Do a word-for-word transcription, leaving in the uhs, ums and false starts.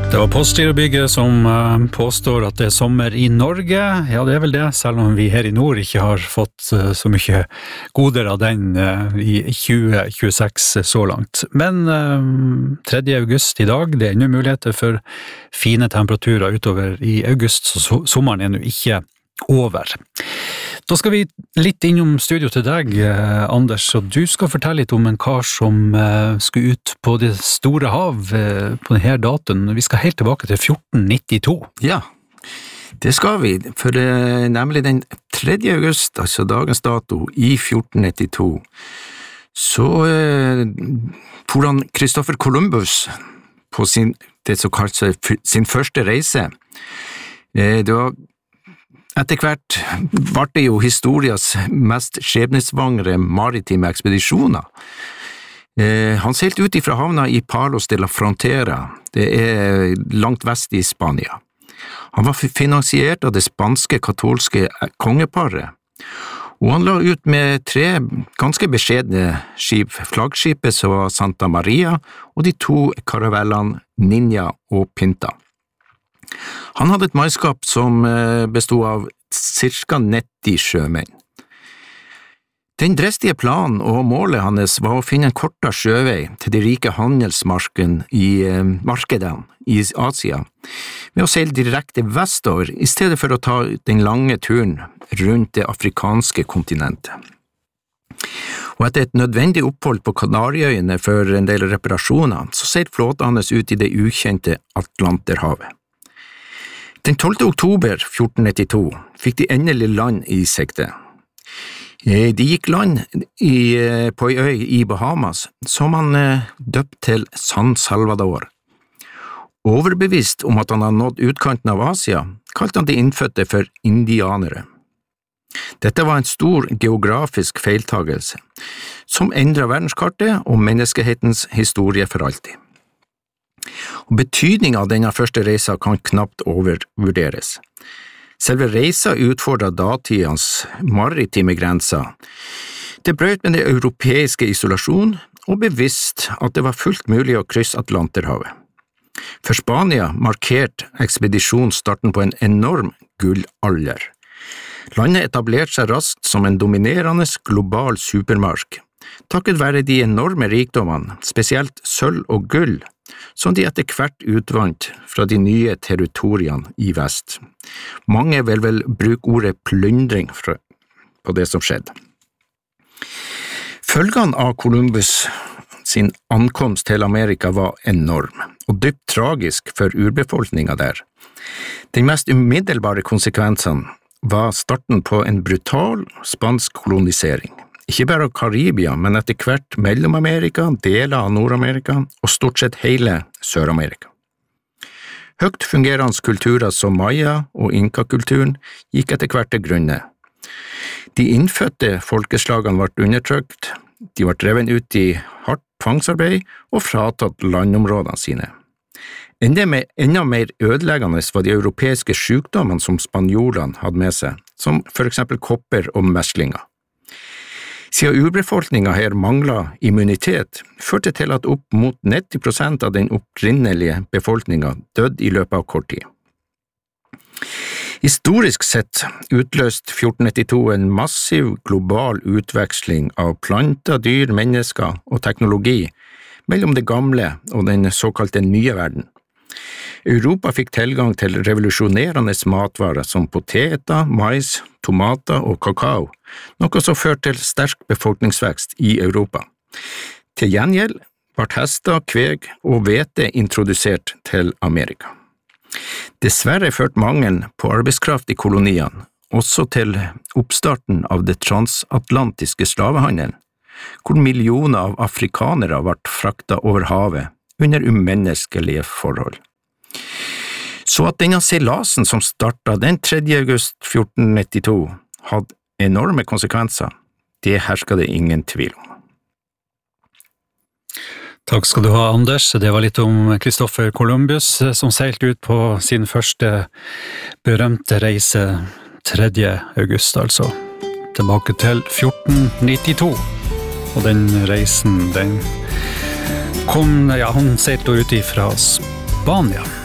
Det var Postgirobygget som uh, påstår at det er sommer i Norge. Ja, det er vel det, selv om vi her i nord ikke har fått uh, så mye goder av den uh, i tjue tjueseks så langt. Men uh, tredje august i dag, det er enda muligheter for fine temperaturer utover i august, så, så sommeren er nå ikke over. Da skal vi litt innom studio til deg, eh, Anders, og du skal fortelle litt om en kar som eh, skulle ut på det store hav eh, på denne datoen. Vi skal helt tilbake til fjorten nittito. Ja, det skal vi, for det er nemlig den tredje august, altså dagens dato, i fjorten nittito, så eh, for han Christopher Columbus på sin, det som kalles sin første reise. Eh, det var Etter hvert var det jo historias mest skjebnesvangre maritime ekspedisjoner. Eh, han seilte ut ifra havna i Palos de la Frontera, det er langt vest i Spania. Han var finansiert av det spanske katolske kongeparet, og han la ut med tre ganske beskjedne skip, flaggskipet som var Santa Maria, og de to karavellene Ninja og Pinta. Han hadde et mannskap som bestod av cirka nitti sjømenn. Den dristige planen og målet hans var å finne en kortere sjøvei til de rike handelsmarkedene i markedene i Asia, med å seile direkte vestover i stedet for å ta den lange turen rundt det afrikanske kontinentet. Og etter et nødvendig opphold på Kanariøyene for en del reparasjoner, så seilte flåten hans ut i det ukjente Atlanterhavet. Den tolvte oktober fjorten nittito fikk de endelig land i sikte. De gikk land i, på en øy i Bahamas, som han døpt til San Salvador. Overbevist om at han hadde nådd utkanten av Asia, kalte han de innfødte for indianere. Dette var en stor geografisk feiltagelse, som endret verdenskartet og menneskehetens historie for alltid. Og betydningen av denne første reisa kan knapt overvurderes. Selve reisa utfordret datidens maritime grenser. Det brøt med den europeiske isolasjon og bevisst at det var fullt mulig å krysse Atlanterhavet. For Spania markerte ekspedisjonen starten på en enorm gullalder. Landet etablerte seg raskt som en dominerende global supermark, takket være de enorme rikdommene, spesielt sølv og gull, som de etter hvert utvant fra de nye territoriene i vest. Mange vil vel bruke ordet plyndring på det som skjedde. Følgene av Columbus sin ankomst til Amerika var enorm, og dypt tragisk for urbefolkningen der. Den mest umiddelbare konsekvensen var starten på en brutal spansk kolonisering. Ikke bare av Karibia, men etter hvert Mellom-Amerika, deler av Nord-Amerika og stort sett hele Sør-Amerika. Høyt fungerende kulturer som Maya og Inka-kulturen gikk etter hvert til grunne. De innfødte folkeslagene ble undertrykt, de ble drevet ut i hardt tvangsarbeid og fratatt landområdene sine. Enda, med, enda mer ødeleggende var de europeiske sykdommene som spanjolene hadde med seg, som for eksempel kopper og meslinger. Siden urbefolkningen her manglet immunitet, førte til at opp mot nitti prosent av den opprinnelige befolkningen døde i løpet av kort tid. Historisk sett utløste fjorten nittito en massiv global utveksling av planter, dyr, mennesker og teknologi mellom det gamle og den såkalte nye verden. Europa fikk tilgang til revolusjonerende matvarer som poteter, mais, tomater og kakao, noe som førte til sterk befolkningsvekst i Europa. Til gjengjeld ble hester, kveg og hvete introdusert til Amerika. Dessverre førte mangelen på arbeidskraft i koloniene også til oppstarten av det transatlantiske slavehandelen, hvor millioner av afrikanere ble fraktet over havet under umenneskelige forhold. Så at denne seilasen som startet den tredje august fjorten nittito hadde enorme konsekvenser, det hersker det ingen tvil om. Takk skal du ha, Anders. Det var litt om Christopher Columbus, som seilte ut på sin første berømte reise tredje august, altså. Tilbake til fjorten nittito. Og den reisen, den kom, ja, han seilte ut ifra Spania.